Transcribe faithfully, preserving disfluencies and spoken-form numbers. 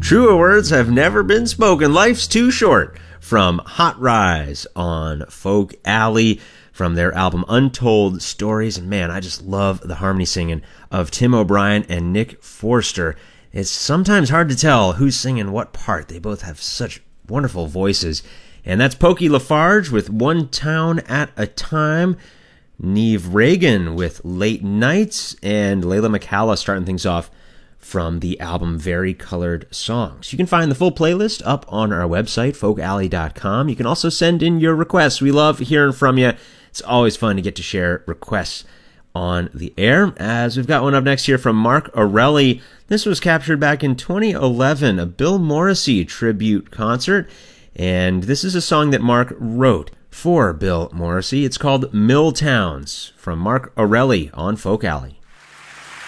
Truer words have never been spoken. Life's too short. From Hot Rise on Folk Alley, from their album Untold Stories. And man, I just love the harmony singing of Tim O'Brien and Nick Forster. It's sometimes hard to tell who's singing what part. They both have such wonderful voices. And that's Pokey Lafarge with One Town at a Time, Neve Reagan with Late Nights, and Layla McCalla starting things off from the album Very Colored Songs. You can find the full playlist up on our website, folk alley dot com. You can also send in your requests. We love hearing from you. It's always fun to get to share requests on the air, as we've got one up next here from Mark Orelli. This was captured back in twenty eleven, a Bill Morrissey tribute concert, and this is a song that Mark wrote for Bill Morrissey. It's called Mill Towns, from Mark Orelli on Folk Alley.